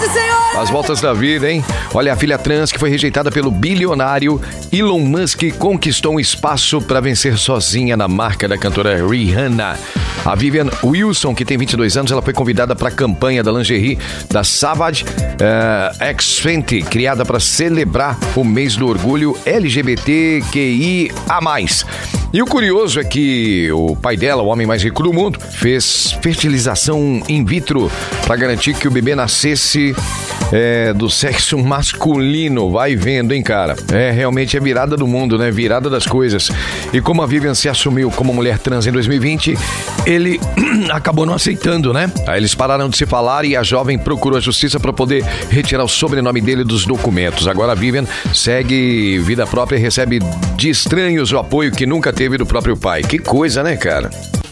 Saúde, senhor! As voltas da vida, hein? Olha, a filha trans que foi rejeitada pelo bilionário Elon Musk conquistou um espaço para vencer sozinha na marca da cantora Rihanna. A Vivian Wilson, que tem 22 anos, ela foi convidada para a campanha da lingerie da Savage X20, criada para celebrar o mês do orgulho LGBTQIA+. E o curioso é que o pai dela, o homem mais rico do mundo, fez fertilização in vitro para garantir que o bebê nascesse do sexo masculino. Vai vendo, hein, cara? Realmente é virada do mundo, né? Virada das coisas. E como a Vivian se assumiu como mulher trans em 2020, ele acabou não aceitando, né? Aí eles pararam de se falar e a jovem procurou a justiça para poder retirar o sobrenome dele dos documentos. Agora a Vivian segue vida própria e recebe de estranhos o apoio que nunca teve do próprio pai. Que coisa, né, cara?